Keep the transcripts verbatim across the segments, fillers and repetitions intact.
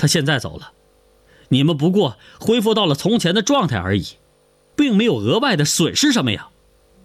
他现在走了，你们不过恢复到了从前的状态而已，并没有额外的损失什么呀。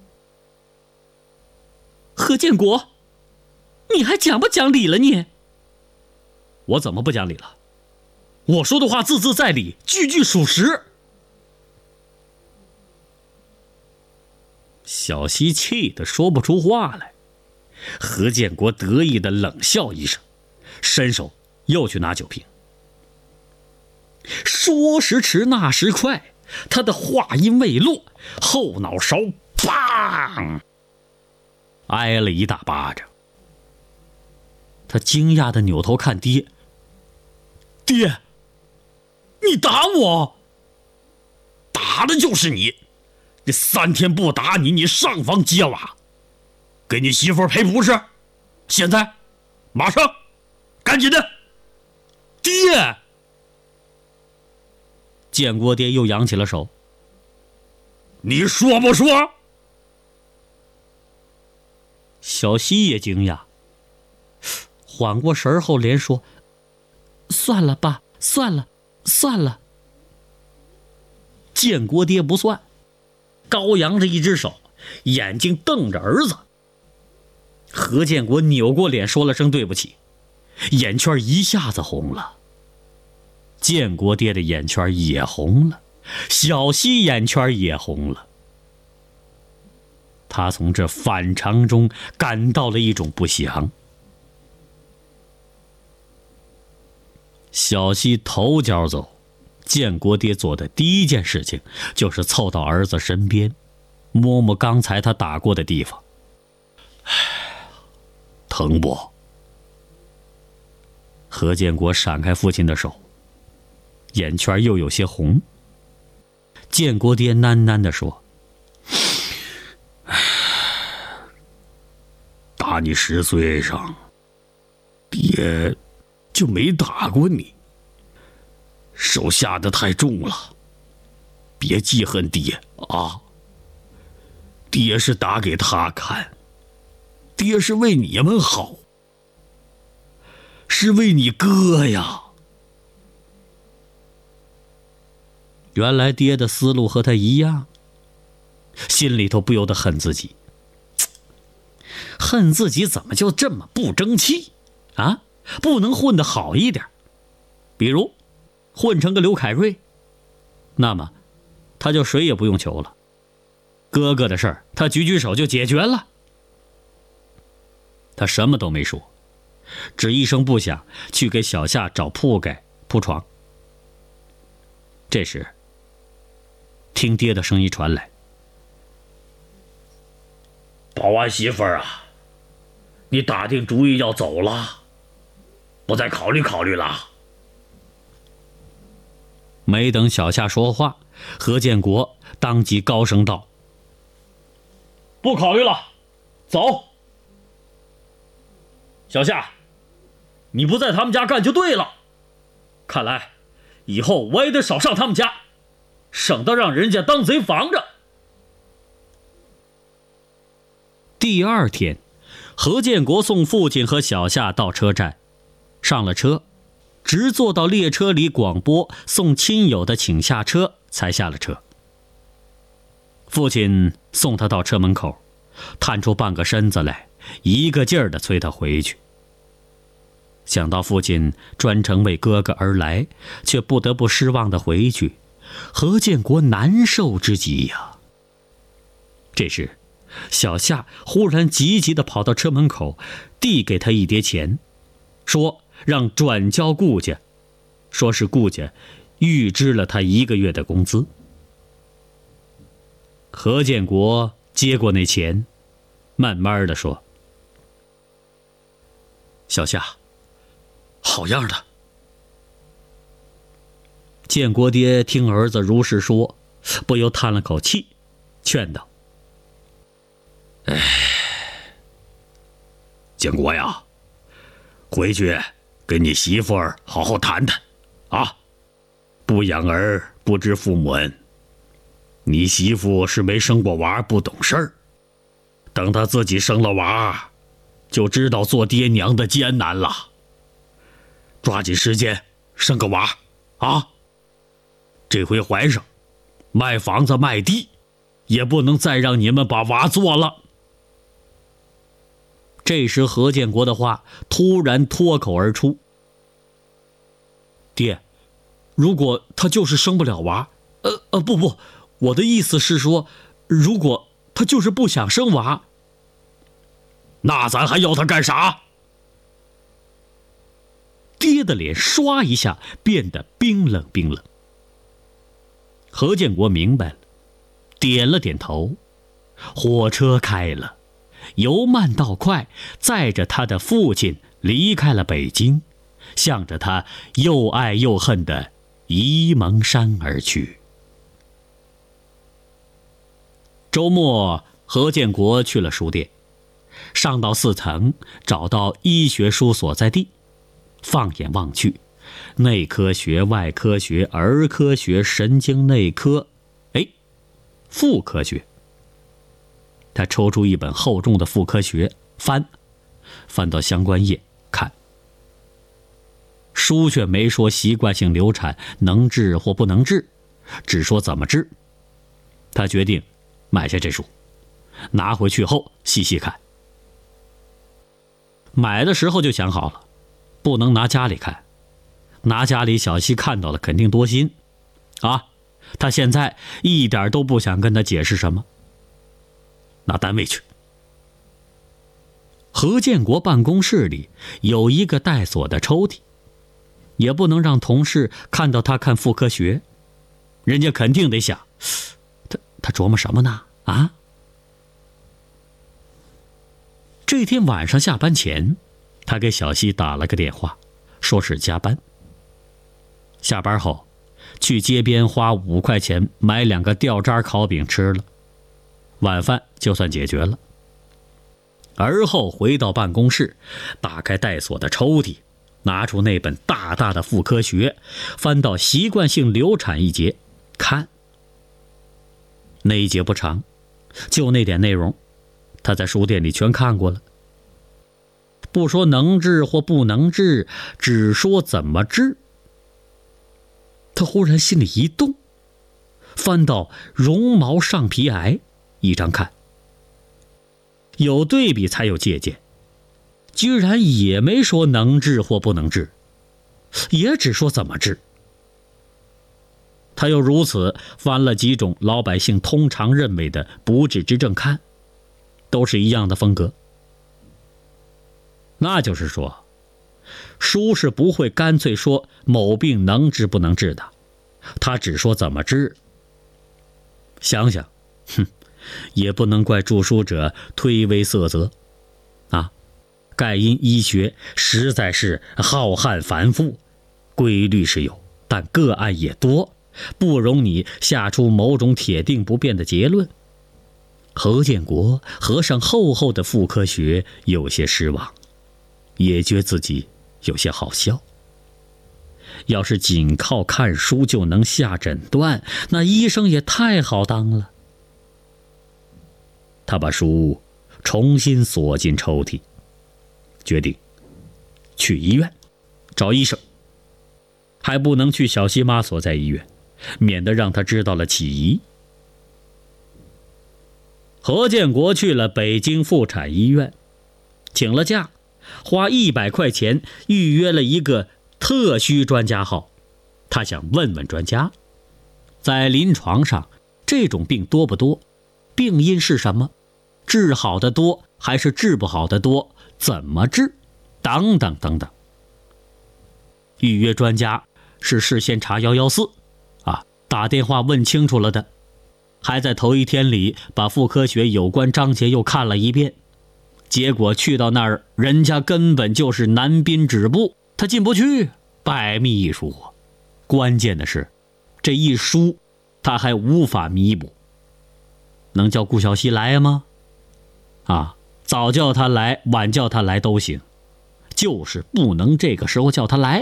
何建国，你还讲不讲理了你？我怎么不讲理了？我说的话字字在理，句句属实。小西气得说不出话来，何建国得意的冷笑一声，伸手又去拿酒瓶。说时迟，那时快，他的话音未落，后脑勺砰挨了一大巴掌。他惊讶的扭头看爹：“爹，你打我？打的就是你！这三天不打你，你上房揭瓦，给你媳妇赔不是？现在，马上，赶紧的！爹！”建国爹又扬起了手：“你说不说？”小西也惊讶，缓过神后连说：“算了爸，算了，算了。”建国爹不算，高扬着一只手，眼睛瞪着儿子。何建国扭过脸说了声对不起，眼圈一下子红了。建国爹的眼圈也红了，小西眼圈也红了。他从这反常中感到了一种不祥。小西头脚走，建国爹做的第一件事情就是凑到儿子身边，摸摸刚才他打过的地方。疼不？何建国闪开父亲的手，眼圈又有些红。建国爹喃喃地说：“打你十岁上，爹就没打过你，手下的太重了，别记恨爹啊！爹是打给他看，爹是为你们好，是为你哥呀。”原来爹的思路和他一样，心里头不由得恨自己，恨自己怎么就这么不争气啊？不能混得好一点，比如混成个刘凯瑞，那么他就谁也不用求了，哥哥的事儿他举举手就解决了。他什么都没说，只一声不响去给小夏找铺盖铺床。这时听爹的声音传来：“保安媳妇儿啊，你打定主意要走了，不再考虑考虑了？”没等小夏说话，何建国当即高声道：“不考虑了，走！小夏，你不在他们家干就对了，看来以后我也得少上他们家，省得让人家当贼防着。”第二天，何建国送父亲和小夏到车站，上了车，直坐到列车里广播送亲友的请下车，才下了车。父亲送他到车门口，探出半个身子来，一个劲儿地催他回去。想到父亲专程为哥哥而来，却不得不失望地回去，何建国难受之极呀。这时小夏忽然急急地跑到车门口，递给他一叠钱，说让转交顾家，说是顾家预支了他一个月的工资。何建国接过那钱，慢慢地说：“小夏，好样的。”建国爹听儿子如实说，不由叹了口气，劝道：“哎，建国呀，回去跟你媳妇儿好好谈谈啊！不养儿不知父母恩，你媳妇是没生过娃，不懂事儿，等她自己生了娃，就知道做爹娘的艰难了。抓紧时间生个娃啊！这回怀上，卖房子卖地，也不能再让你们把娃做了。这时何建国的话突然脱口而出：爹，如果他就是生不了娃，呃呃不不，我的意思是说，如果他就是不想生娃，那咱还要他干啥？爹的脸唰一下变得冰冷冰冷。何建国明白了，点了点头。火车开了，由慢到快，载着他的父亲离开了北京，向着他又爱又恨的沂蒙山而去。周末，何建国去了书店，上到四层，找到医学书所在地，放眼望去，内科学、外科学、儿科学、神经内科，哎，妇科学。他抽出一本厚重的妇科学，翻，翻到相关页看，书却没说习惯性流产能治或不能治，只说怎么治。他决定买下这书，拿回去后细细看。买的时候就想好了，不能拿家里看，拿家里小西看到了肯定多心啊。他现在一点都不想跟他解释什么，拿单位去。何建国办公室里有一个带锁的抽屉，也不能让同事看到他看妇科学，人家肯定得想，他他琢磨什么呢？啊？这天晚上下班前，他给小西打了个电话，说是加班。下班后，去街边花五块钱买两个掉渣烤饼吃了，晚饭就算解决了。而后回到办公室，打开带锁的抽屉，拿出那本大大的妇科学，翻到习惯性流产一节，看。那一节不长，就那点内容，他在书店里全看过了。不说能治或不能治，只说怎么治。他忽然心里一动，翻到绒毛上皮癌一张看，有对比才有借鉴，居然也没说能治或不能治，也只说怎么治。他又如此翻了几种老百姓通常认为的不治之症看，都是一样的风格。那就是说，书是不会干脆说某病能治不能治的，他只说怎么治。想想，哼，也不能怪著书者推诿色泽啊。盖因医学实在是浩瀚繁复，规律是有，但个案也多，不容你下出某种铁定不变的结论。何建国合上厚厚的妇科学，有些失望，也觉自己有些好笑。要是仅靠看书就能下诊断，那医生也太好当了。他把书重新锁进抽屉，决定去医院找医生，还不能去小西妈所在医院，免得让他知道了起疑。何建国去了北京妇产医院，请了假，花一百块钱预约了一个特需专家号。他想问问专家，在临床上这种病多不多，病因是什么，治好的多还是治不好的多，怎么治，等等等等。预约专家是事先查一一四啊，打电话问清楚了的，还在头一天里把妇科学有关章节又看了一遍。结果去到那儿，人家根本就是男宾止步，他进不去，拜秘书。关键的是，这一输他还无法弥补。能叫顾小西来吗？啊，早叫他来，晚叫他来都行，就是不能这个时候叫他来。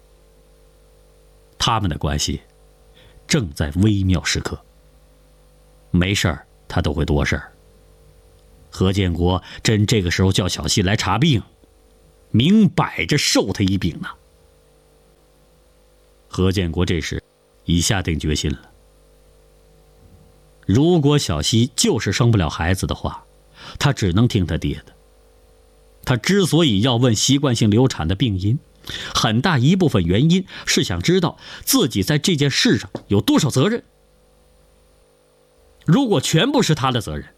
他们的关系正在微妙时刻，没事儿他都会多事儿。何建国真这个时候叫小西来查病，明摆着受他一病呢。 何建国这时已下定决心了。如果小希就是生不了孩子的话，他只能听他爹的。他之所以要问习惯性流产的病因，很大一部分原因是想知道自己在这件事上有多少责任。如果全部是他的责任，